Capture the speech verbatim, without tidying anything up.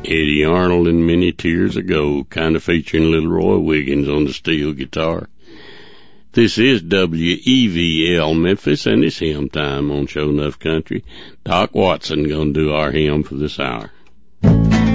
Eddie Arnold and Many Tears Ago, kind of featuring Little Roy Wiggins on the steel guitar. This is W E V L Memphis, and it's hymn time on Show Enough Country. Doc Watson gonna do our hymn for this hour.